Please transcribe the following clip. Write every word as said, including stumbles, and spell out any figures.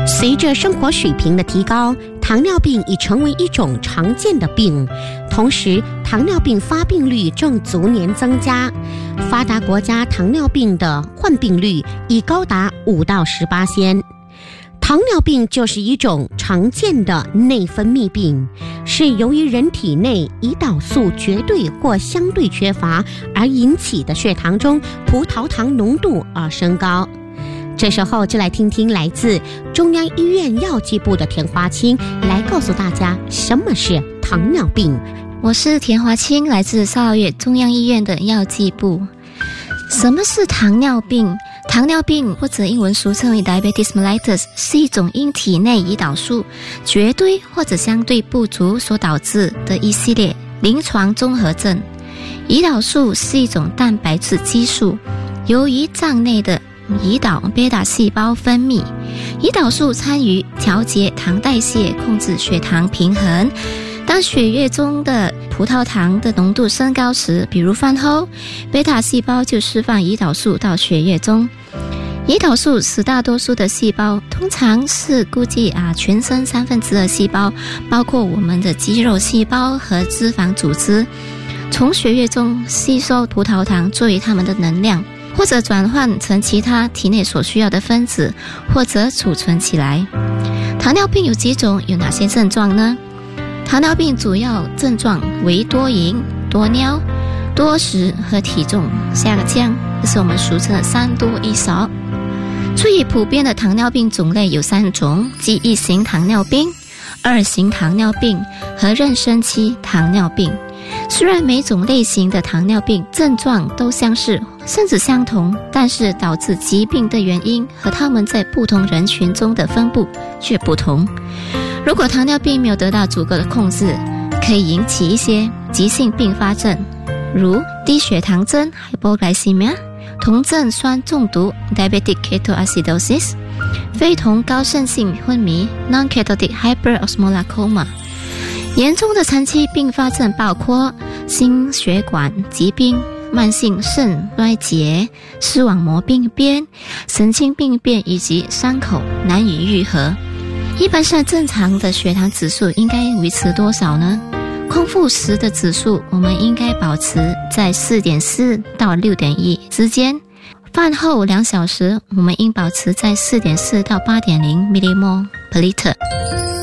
随着生活水平的提高，糖尿病已成为一种常见的病，同时糖尿病发病率正逐年增加。发达国家糖尿病的患病率已高达五到十八%。糖尿病就是一种常见的内分泌病，是由于人体内胰岛素绝对或相对缺乏而引起的血糖中葡萄糖浓度而升高。这时候就来听听来自中央医院药剂部的田华清来告诉大家什么是糖尿病。 我是田华清，来自沙劳越中央医院的药剂部。什么是糖尿病？糖尿病或者英文俗称为 diabetes mellitus 是一种因体内胰岛素绝对或者相对不足所导致的一系列临床综合症。胰岛素是一种蛋白质激素，由于脏内的胰岛贝塔细胞分泌，胰岛素参与调节糖代谢，控制血糖平衡。当血液中的葡萄糖的浓度升高时，比如饭后，贝塔细胞就释放胰岛素到血液中。胰岛素使大多数的细胞，通常是估计啊全身三分之二细胞，包括我们的肌肉细胞和脂肪组织，从血液中吸收葡萄糖作为它们的能量，或者转换成其他体内所需要的分子，或者储存起来。糖尿病有几种，有哪些症状呢？糖尿病主要症状为多饮、多尿、多食和体重下降，这是我们俗称的三多一少。最普遍的糖尿病种类有三种，即一型糖尿病、二型糖尿病和妊娠期糖尿病。虽然每种类型的糖尿病症状都相似甚至相同，但是导致疾病的原因和它们在不同人群中的分布却不同。如果糖尿病没有得到足够的控制，可以引起一些急性并发症，如低血糖症 hypoglycemia、 酮症酸中毒 diabetic ketoacidosis、 非酮高渗性昏迷 non-ketotic hyperosmolar coma。 严重的长期并发症包括心血管疾病、慢性肾衰竭、视网膜病变、神经病变以及伤口难以愈合。一般上正常的血糖指数应该维持多少呢？空腹时的指数我们应该保持在 四点四 到 六点一 之间，饭后两小时我们应保持在 四点四 到 八点零 millimole per liter。